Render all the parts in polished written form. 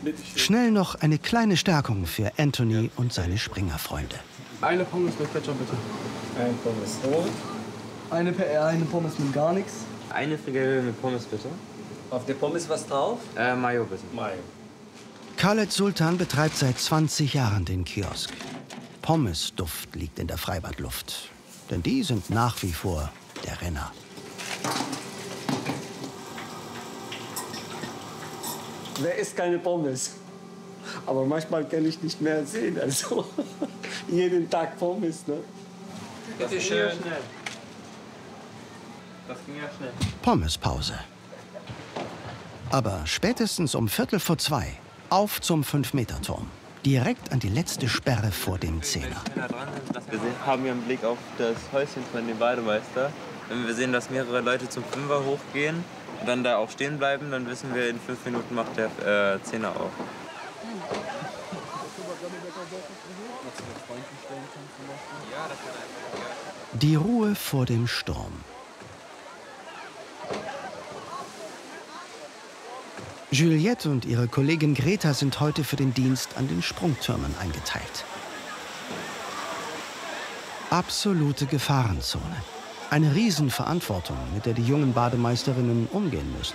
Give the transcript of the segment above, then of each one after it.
Schnell noch eine kleine Stärkung für Anthony und seine Springerfreunde. Eine Pommes mit Ketchup, bitte. Ein Pommes rot. Eine Pommes mit gar nichts. Eine Frikadelle mit Pommes, bitte. Auf der Pommes was drauf? Mayo, bitte. Mayo. Khaled Sultan betreibt seit 20 Jahren den Kiosk. Pommesduft liegt in der Freibadluft. Denn die sind nach wie vor der Renner. Wer isst keine Pommes? Aber manchmal kann ich nicht mehr sehen. Also jeden Tag Pommes. Ne? Bitte schön. Das ging ja schnell. Pommespause. Aber spätestens um 2:15 auf zum 5-Meter-Turm. Direkt an die letzte Sperre vor dem Zehner. Wir haben hier einen Blick auf das Häuschen von dem Bademeister. Wenn wir sehen, dass mehrere Leute zum Fünfer hochgehen und dann da auch stehen bleiben, dann wissen wir, in 5 Minuten macht der Zehner auf. Die Ruhe vor dem Sturm. Juliette und ihre Kollegin Greta sind heute für den Dienst an den Sprungtürmen eingeteilt. Absolute Gefahrenzone. Eine Riesenverantwortung, mit der die jungen Bademeisterinnen umgehen müssen.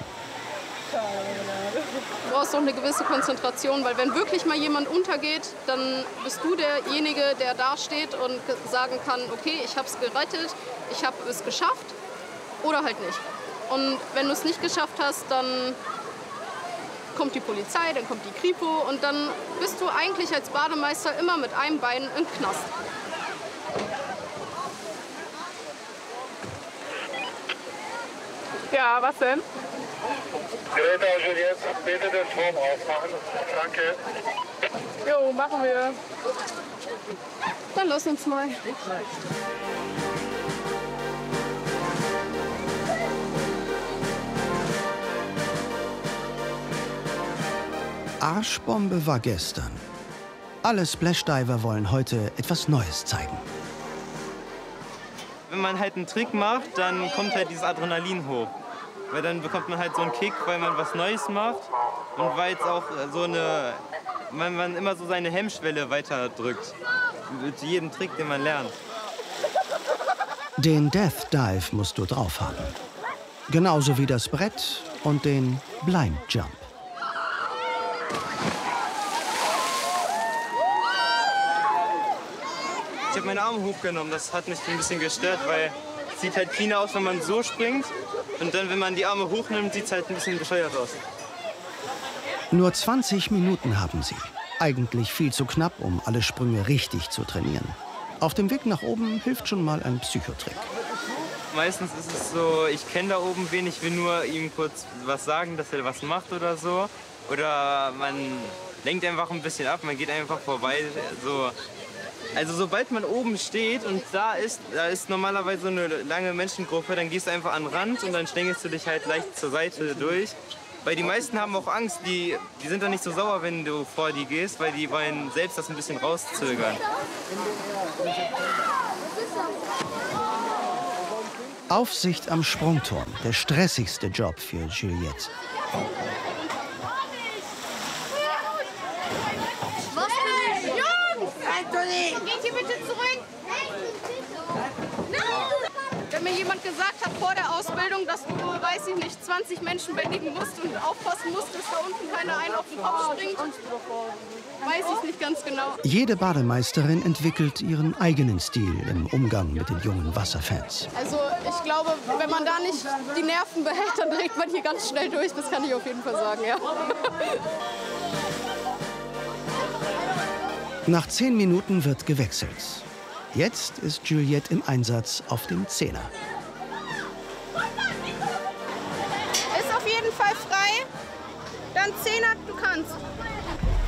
Du brauchst auch eine gewisse Konzentration, weil wenn wirklich mal jemand untergeht, dann bist du derjenige, der da steht und sagen kann, okay, ich habe es gerettet, ich habe es geschafft oder halt nicht. Und wenn du es nicht geschafft hast, dann kommt die Polizei, dann kommt die Kripo und dann bist du eigentlich als Bademeister immer mit einem Bein im Knast. Ja, was denn? Greta, Juliette, bitte den Turm aufmachen. Danke. Jo, machen wir. Dann lass uns mal. Arschbombe war gestern. Alle Splashdiver wollen heute etwas Neues zeigen. Wenn man halt einen Trick macht, dann kommt halt dieses Adrenalin hoch. Weil dann bekommt man halt so einen Kick, weil man was Neues macht und weil es auch so eine, weil man immer so seine Hemmschwelle weiter drückt. Mit jedem Trick, den man lernt. Den Death Dive musst du drauf haben. Genauso wie das Brett und den Blind Jump. Ich habe meine Arme hochgenommen, das hat mich ein bisschen gestört, weil es sieht halt cleaner aus, wenn man so springt. Und dann, wenn man die Arme hochnimmt, sieht es halt ein bisschen bescheuert aus. Nur 20 Minuten haben sie. Eigentlich viel zu knapp, um alle Sprünge richtig zu trainieren. Auf dem Weg nach oben hilft schon mal ein Psychotrick. Meistens ist es so, ich kenne da oben wen, ich will nur ihm kurz was sagen, dass er was macht oder so. Oder man lenkt einfach ein bisschen ab, man geht einfach vorbei. So. Also sobald man oben steht und da ist normalerweise so eine lange Menschengruppe, dann gehst du einfach an den Rand und dann stängelst du dich halt leicht zur Seite durch. Weil die meisten haben auch Angst, die sind dann nicht so sauer, wenn du vor die gehst, weil die wollen selbst das ein bisschen rauszögern. Aufsicht am Sprungturm, der stressigste Job für Juliette. Geht hier bitte zurück! Wenn mir jemand gesagt hat vor der Ausbildung, dass du, weiß ich nicht, 20 Menschen bändigen musst und aufpassen musst, dass da unten keiner einen auf den Kopf springt, weiß ich nicht ganz genau. Jede Bademeisterin entwickelt ihren eigenen Stil im Umgang mit den jungen Wasserfans. Also ich glaube, wenn man da nicht die Nerven behält, dann trägt man hier ganz schnell durch. Das kann ich auf jeden Fall sagen, ja. Nach 10 Minuten wird gewechselt. Jetzt ist Juliette im Einsatz auf dem Zehner. Ist auf jeden Fall frei. Dann Zehner, du kannst.